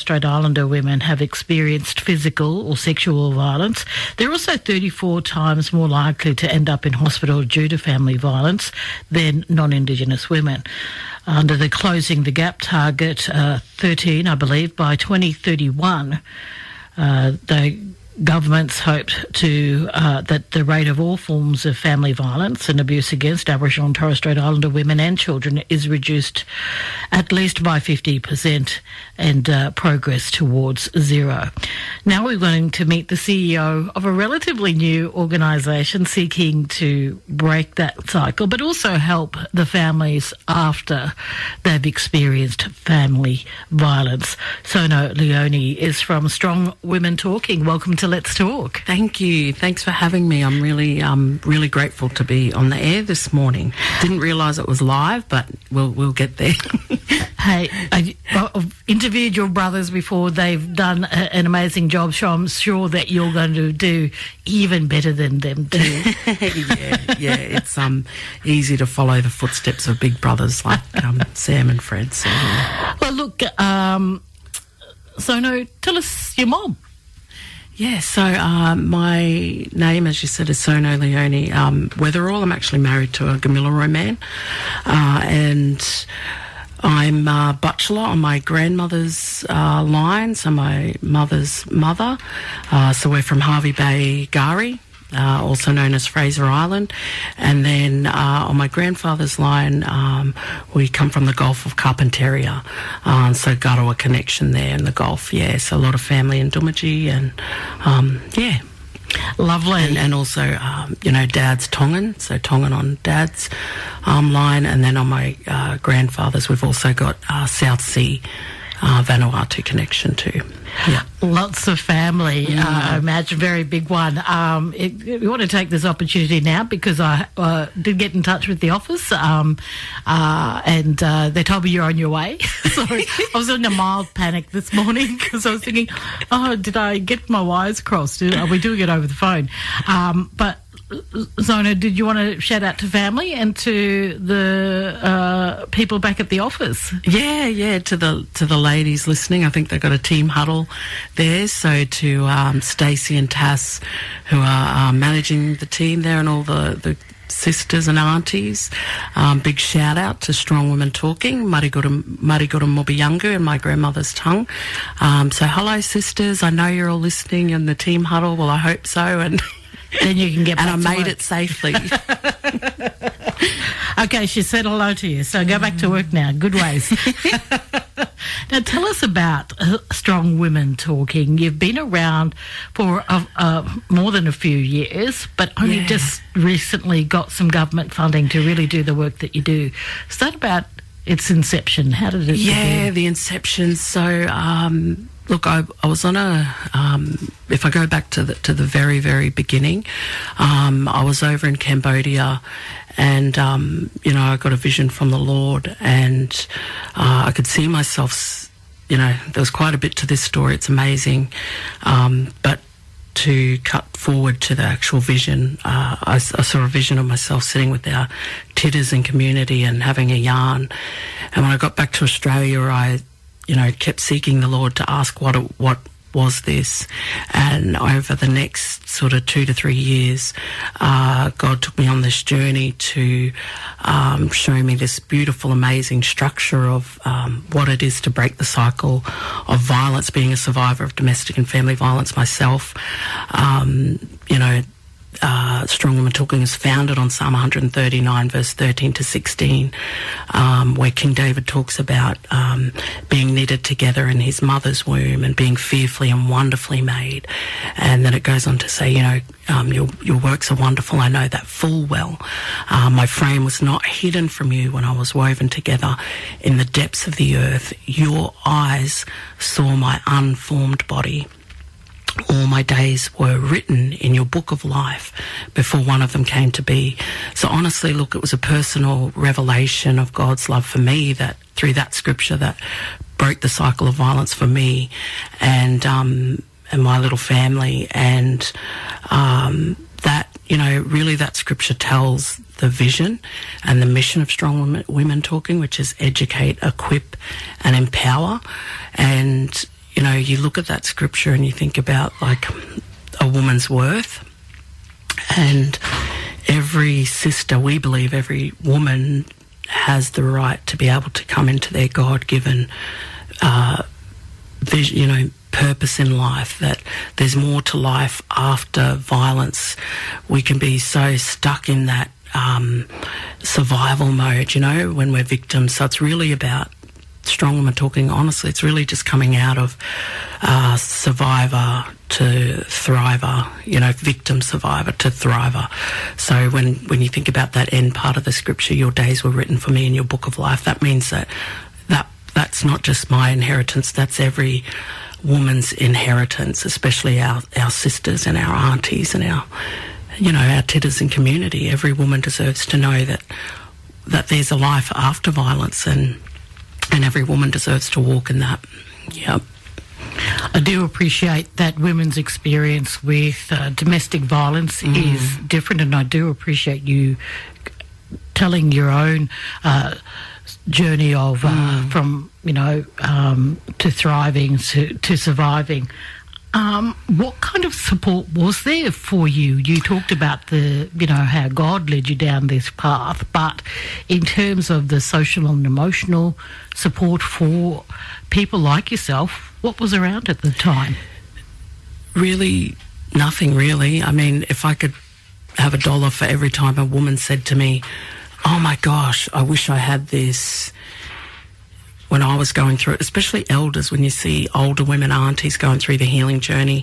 Strait Islander women have experienced physical or sexual violence, they're also 34 times more likely to end up in hospital due to family violence than non-Indigenous women. Under the Closing the Gap target 13, I believe, by 2031, the governments hoped to that the rate of all forms of family violence and abuse against Aboriginal and Torres Strait Islander women and children is reduced at least by 50% and progress towards zero. Now we're going to meet the CEO of a relatively new organisation seeking to break that cycle, but also help the families after they've experienced family violence. Sono Leone is from Strong Women Talking. Welcome to Let's Talk. Thank you. Thanks for having me. I'm really grateful to be on the air this morning. Didn't realise it was live, but we'll get there. Hey, I've interviewed your brothers before. They've done an amazing job, so I'm sure that you're going to do even better than them too. yeah. It's easy to follow the footsteps of big brothers like Sam and Fred. So, yeah. Well, look, Sono, tell us your mom. Yeah, so my name, as you said, is Sono Leone Weatherall. I'm actually married to a Gamilaroi man, and I'm a bachelor on my grandmother's line, so my mother's mother. So we're from Hervey Bay, Gari, also known as Fraser Island. And then on my grandfather's line, we come from the Gulf of Carpentaria, so Garawa connection there in the Gulf, yeah. So a lot of family in Doomadgee and, yeah. Lovely. And also, Dad's Tongan, so Tongan on Dad's line. And then on my grandfather's, we've also got South Sea Vanuatu connection too. Yeah. Lots of family, I imagine, very big one. We want to take this opportunity now because I did get in touch with the office and they told me you're on your way. So I was in a mild panic this morning because I was thinking, did I get my wires crossed? Are we doing it over the phone? But Zona, did you want to shout out to family and to the people back at the office? Yeah, to the ladies listening. I think they've got a team huddle there. So to Stacey and Tass, who are managing the team there, and all the sisters and aunties, big shout out to Strong Women Talking, Mariguru Mobiyangu in my grandmother's tongue. So hello sisters, I know you're all listening in the team huddle. Well, I hope so, and then you can get back and to I made work. it safely. Okay, she said hello to you, so go back to work now. Good ways. Now, tell us about Strong Women Talking. You've been around for more than a few years, but only just recently got some government funding to really do the work that you do. Start about its inception. How did it begin? The inception. So, look, I was on if I go back to the very, very beginning, I was over in Cambodia and, I got a vision from the Lord and I could see myself, there was quite a bit to this story. It's amazing. But to cut forward to the actual vision, I saw a vision of myself sitting with our titters in community and having a yarn. And when I got back to Australia, I kept seeking the Lord to ask what was this. And over the next sort of 2 to 3 years, God took me on this journey to show me this beautiful, amazing structure of what it is to break the cycle of violence, being a survivor of domestic and family violence myself. Strong Women Talking is founded on Psalm 139 verse 13 to 16, where King David talks about being knitted together in his mother's womb and being fearfully and wonderfully made. And then it goes on to say, your works are wonderful, I know that full well. My frame was not hidden from you when I was woven together in the depths of the earth. Your eyes saw my unformed body. All my days were written in your book of life before one of them came to be. So honestly, look, it was a personal revelation of God's love for me that through that scripture that broke the cycle of violence for me and my little family. And that, really that scripture tells the vision and the mission of Strong Women Talking, which is educate, equip and empower. And you know, you look at that scripture and you think about like a woman's worth, and every sister, we believe every woman has the right to be able to come into their God-given vision, you know, purpose in life, that there's more to life after violence. We can be so stuck in that survival mode, you know, when we're victims. So it's really about, strong women talking honestly, it's really just coming out of survivor to thriver, you know, victim survivor to thriver. So when you think about that end part of the scripture, your days were written for me in your book of life, that means that's not just my inheritance, that's every woman's inheritance, especially our sisters and our aunties and our, you know, our titters and community. Every woman deserves to know that there's a life after violence, and every woman deserves to walk in that. Yep. I do appreciate that women's experience with domestic violence is different, and I do appreciate you telling your own journey of from, you know, to thriving to surviving. What kind of support was there for you? You talked about the, you know, how God led you down this path, but in terms of the social and emotional support for people like yourself, what was around at the time? Really, nothing really. I mean, if I could have $1 for every time a woman said to me, "Oh my gosh, I wish I had this," when I was going through it, especially elders, when you see older women, aunties going through the healing journey,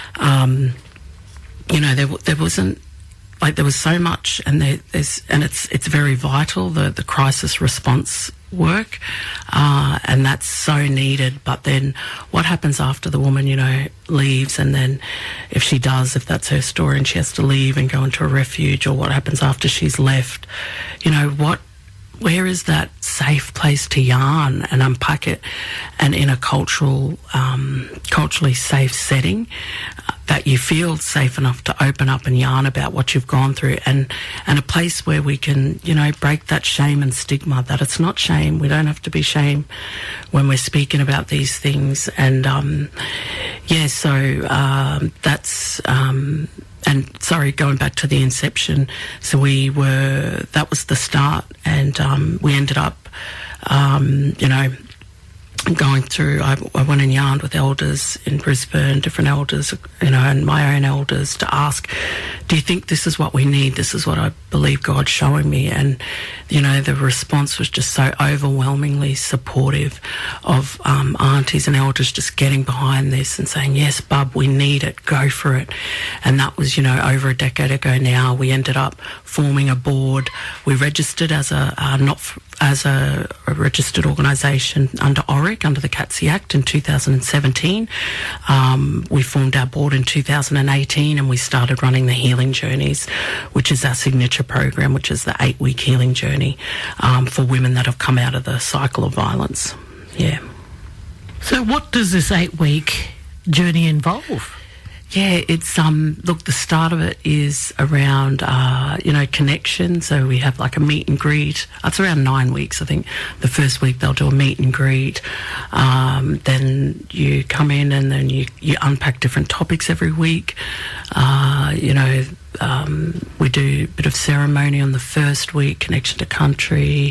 you know, there wasn't, like, there was so much, and it's very vital, the crisis response work, and that's so needed. But then what happens after the woman, you know, leaves, and then if that's her story and she has to leave and go into a refuge, or what happens after she's left, you know, where is that safe place to yarn and unpack it, and in a culturally safe setting, that you feel safe enough to open up and yarn about what you've gone through, and a place where we can, you know, break that shame and stigma, that it's not shame. We don't have to be shame when we're speaking about these things. And that's and sorry, going back to the inception, so that was the start, and we ended up, you know, going through, I went and yarned with elders in Brisbane, different elders, you know, and my own elders, to ask, do you think this is what we need? This is what I believe God's showing me. And, you know, the response was just so overwhelmingly supportive of aunties and elders just getting behind this and saying, yes, bub, we need it, go for it. And that was, you know, over a decade ago now. We ended up forming a board. We registered as a registered organisation under ORIC, under the CATSI Act in 2017. We formed our board in 2018, and we started running the Healing Journeys, which is our signature program, which is the 8-week healing journey for women that have come out of the cycle of violence. Yeah. So what does this 8-week journey involve? Yeah, it's look, the start of it is around you know, connection. So we have like a meet and greet. It's around 9 weeks, I think. The first week they'll do a meet and greet. Then you come in, and then you unpack different topics every week. You know, we do a bit of ceremony on the first week, connection to country.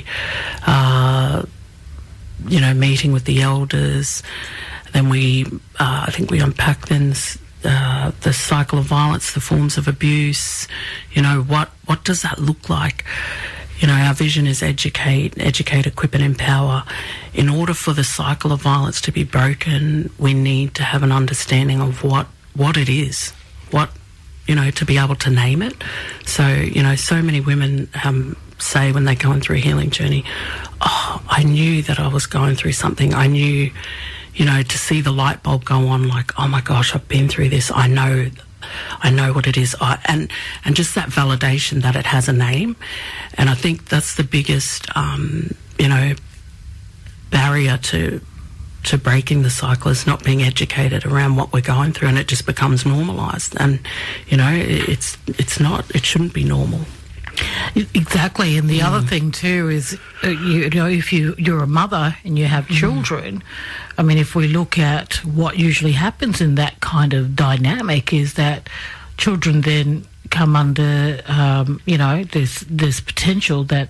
You know, meeting with the elders. Then I think we unpack then the cycle of violence, the forms of abuse. You know, what does that look like? You know, our vision is educate, equip and empower. In order for the cycle of violence to be broken, we need to have an understanding of what it is, you know, to be able to name it. So, you know, so many women say when they're going through a healing journey, oh, I knew that I was going through something. I knew, you know, to see the light bulb go on, like, oh my gosh, I've been through this. I know what it is. And just that validation that it has a name. And I think that's the biggest, you know, barrier to breaking the cycle, is not being educated around what we're going through, and it just becomes normalised. And, you know, it shouldn't be normal. Exactly, and the other thing too is, if you're a mother and you have children, I mean, if we look at what usually happens in that kind of dynamic, is that children then come under, there's potential that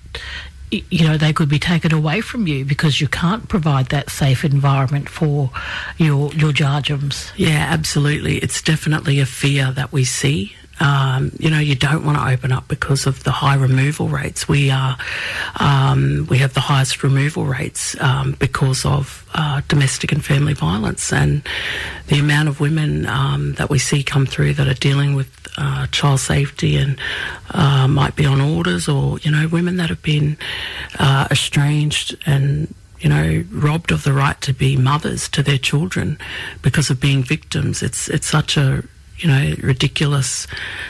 they could be taken away from you because you can't provide that safe environment for your Jarjums. Yeah, absolutely. It's definitely a fear that we see. You don't want to open up because of the high removal rates. We have the highest removal rates because of domestic and family violence, and the amount of women that we see come through that are dealing with child safety and might be on orders, or women that have been estranged and robbed of the right to be mothers to their children because of being victims. It's such a ridiculous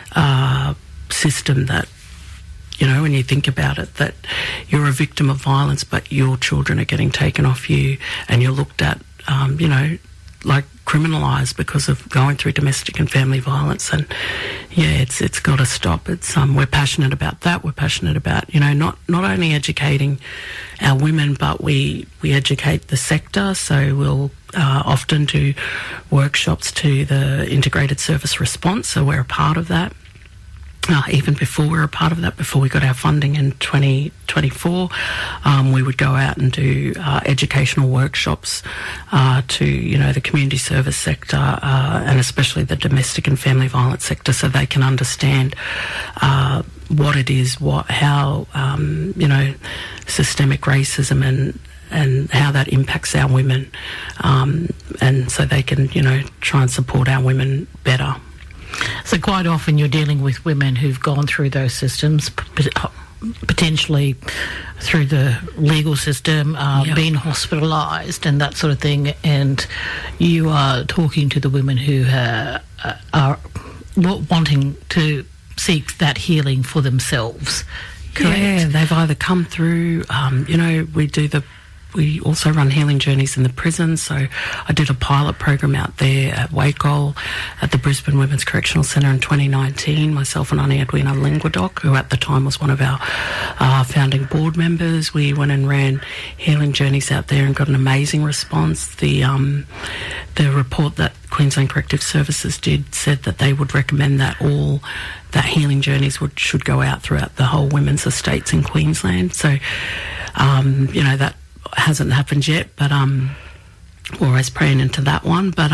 system that, when you think about it, that you're a victim of violence, but your children are getting taken off you, and you're looked at, like criminalised because of going through domestic and family violence. And it's got to stop. It's we're passionate about that. We're passionate about not only educating our women, but we educate the sector. So we'll often do workshops to the integrated service response. So we're a part of that. Even before we were a part of that, before we got our funding in 2024, we would go out and do educational workshops to, the community service sector and especially the domestic and family violence sector, so they can understand what it is, how systemic racism and how that impacts our women, and so they can, try and support our women better. So quite often you're dealing with women who've gone through those systems, potentially through the legal system, been hospitalised and that sort of thing, and you are talking to the women who are wanting to seek that healing for themselves, correct? Yeah, they've either come through, we also run healing journeys in the prison. So I did a pilot program out there at Wakol at the Brisbane Women's Correctional Centre in 2019. Myself and Ani Edwina Linguadoc, who at the time was one of our founding board members, we went and ran healing journeys out there and got an amazing response. The report that Queensland Corrective Services did said that they would recommend that that healing journeys should go out throughout the whole women's estates in Queensland. So, that hasn't happened yet, but we're always praying into that one. But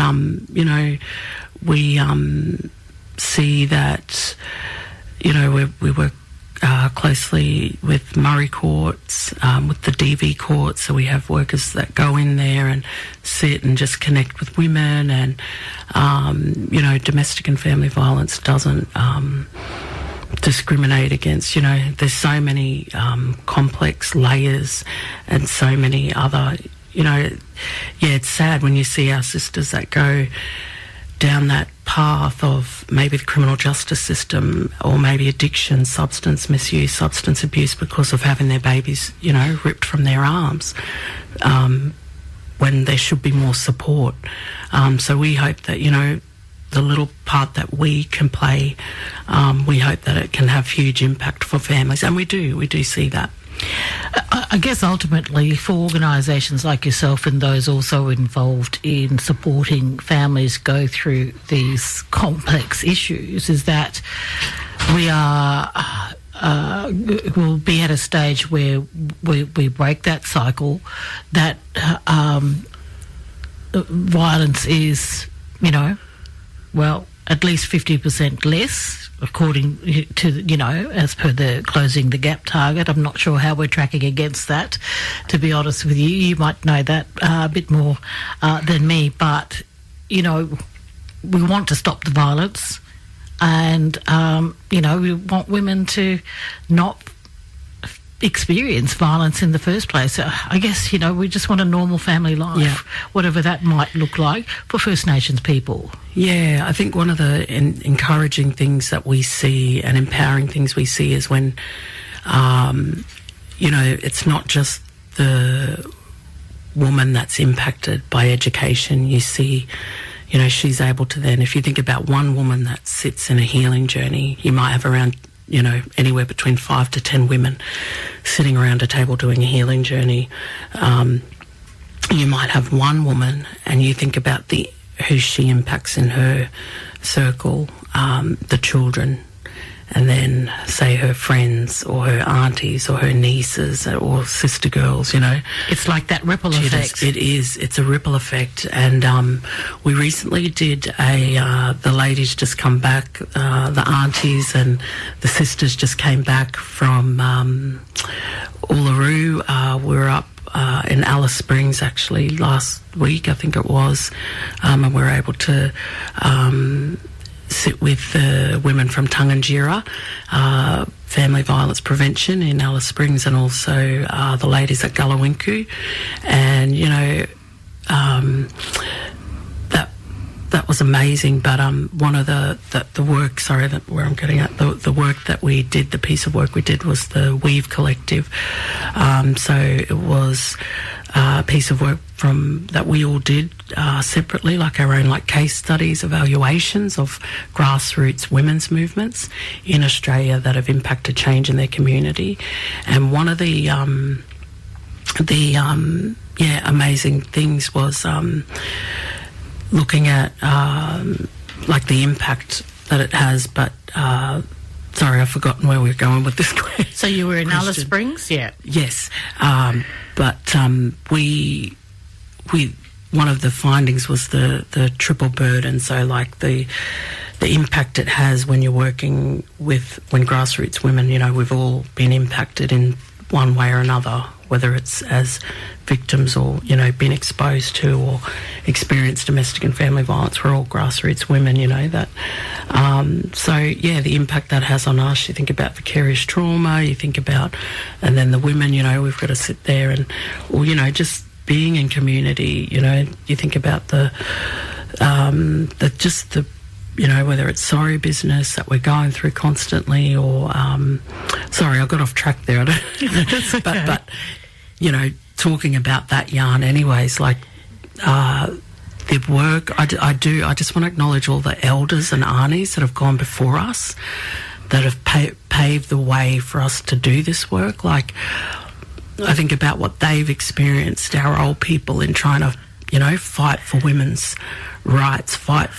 we see that we work closely with Murray courts, with the DV courts, so we have workers that go in there and sit and just connect with women, and domestic and family violence doesn't discriminate against, there's so many complex layers and so many other, it's sad when you see our sisters that go down that path of maybe the criminal justice system, or maybe addiction, substance misuse, substance abuse, because of having their babies, ripped from their arms, when there should be more support. So we hope that, the little part that we can play, we hope that it can have huge impact for families, and we do see that. I guess ultimately for organisations like yourself and those also involved in supporting families go through these complex issues, is that we'll be at a stage where we break that cycle, that violence is, at least 50% less, according to, as per the Closing the Gap target. I'm not sure how we're tracking against that, to be honest with you. You might know that a bit more than me, but, we want to stop the violence, and, we want women to not experience violence in the first place. So I guess, we just want a normal family life, whatever that might look like for First Nations people. Yeah, I think one of the encouraging things that we see and empowering things we see is when, it's not just the woman that's impacted by education. You see, she's able to then, if you think about one woman that sits in a healing journey, you might have around you know, anywhere between 5 to 10 women sitting around a table doing a healing journey. You might have one woman and you think about who she impacts in her circle, the children, and then say her friends or her aunties or her nieces or sister girls, you know. It's like that ripple effect. It is. It's a ripple effect. And we recently did the ladies just come back, the aunties and the sisters just came back from Uluru. We were up in Alice Springs actually last week, I think it was, and we were able to sit with the women from Tangentyere Family Violence Prevention in Alice Springs, and also the ladies at Gulawinku. And, you know, that was amazing. But one of the work, where I'm getting at, the work that we did, the piece of work we did was the Weave Collective. So it was a piece of work that we all did separately, like our own case studies, evaluations of grassroots women's movements in Australia that have impacted change in their community. And one of the amazing things was looking at the impact that it has. But sorry, I've forgotten where we're going with this question. So you were in Alice Springs, yeah? Yes, but we one of the findings was the triple burden. So the impact it has when you're working when grassroots women, you know, we've all been impacted in one way or another, whether it's as victims or, you know, been exposed to or experienced domestic and family violence. We're all grassroots women, you know, that. So, yeah, the impact that has on us, you think about vicarious trauma, you think about, and then the women, you know, we've got to sit there and, or, you know, just being in community, you know, you think about the you know, whether it's sorry business that we're going through constantly, or sorry, I got off track there. Okay. But you know, talking about that yarn, anyways, the work I just want to acknowledge all the elders and aunties that have gone before us, that have paved the way for us to do this work. Like, I think about what they've experienced, our old people, in trying to, you know, fight for women's rights,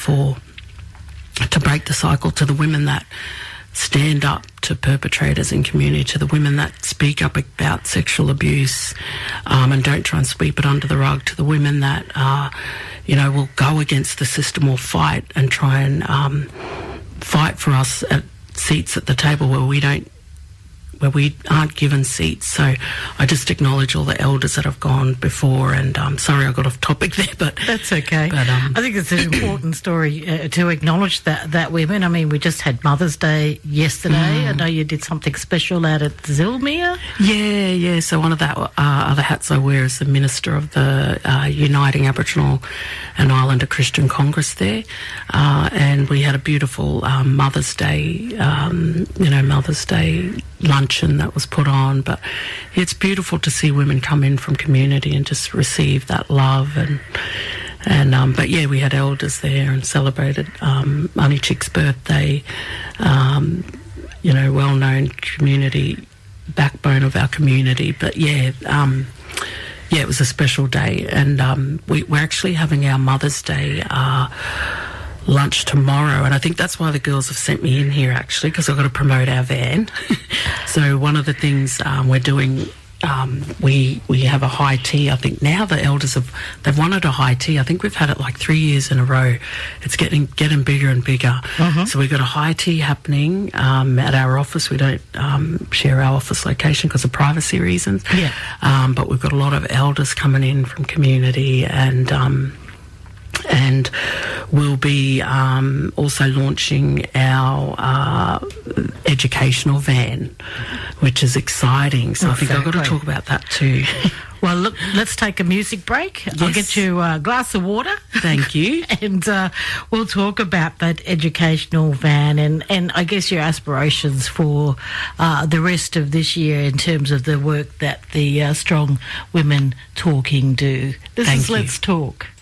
to break the cycle, to the women that stand up to perpetrators in community, to the women that speak up about sexual abuse and don't try and sweep it under the rug, to the women that, you know, will go against the system or fight and try and fight for us at seats at the table where we aren't given seats. So I just acknowledge all the elders that have gone before, and sorry I got off topic there, but that's okay. But, I think it's an important story to acknowledge that women. I mean, we just had Mother's Day yesterday. I know you did something special out at Zilmere. Yeah. So one of the other hats I wear is the Minister of the Uniting Aboriginal and Islander Christian Congress there, and we had a beautiful Mother's Day, Mother's Day luncheon that was put on. But it's beautiful to see women come in from community and just receive that love, and but yeah, we had elders there and celebrated Auntie Chick's birthday, you know, well-known community backbone of our community. But yeah, it was a special day, and we're actually having our Mother's Day lunch tomorrow, and I think that's why the girls have sent me in here, actually, because I've got to promote our van. So one of the things we're doing, we have a high tea. I think now the elders they've wanted a high tea. I think we've had it 3 years in a row. It's getting bigger and bigger. So we've got a high tea happening at our office. We don't share our office location because of privacy reasons. Yeah. But we've got a lot of elders coming in from community, and we'll be also launching our educational van, which is exciting. So I think I've got to talk about that too. Well, look, let's take a music break. Yes. I'll get you a glass of water. Thank you. And we'll talk about that educational van and I guess your aspirations for the rest of this year in terms of the work that the Strong Women Talking do. This is Let's Talk.